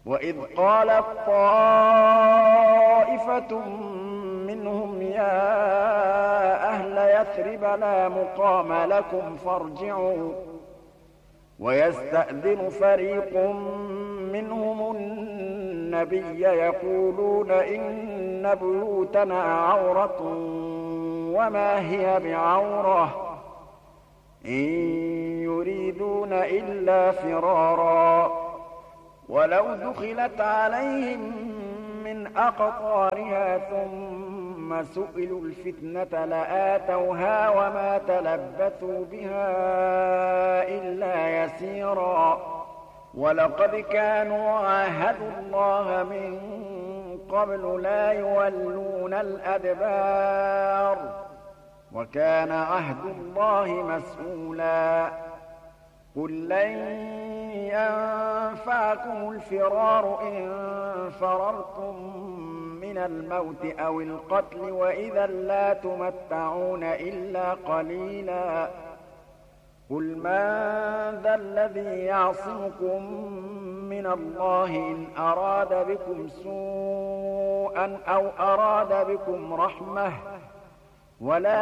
وإذ قالت طائفة منهم يا أهل يثرب لا مقام لكم فارجعوا ويستأذن فريق منهم النبي يقولون إن بيوتنا عورة وما هي بعورة إن يريدون إلا فرارا ولو دخلت عليهم من أقطارها ثم سئلوا الفتنة لآتوها وما تلبثوا بها إلا يسيرا ولقد كانوا عاهدوا الله من قبل لا يولون الأدبار وكان عهد الله مسؤولا قل لن ينفعكم الفرار إن فررتم من الموت أو القتل وإذا لا تمتعون إلا قليلا قل من ذا الذي يعصمكم من الله إن أراد بكم سوءا أو أراد بكم رحمة ولا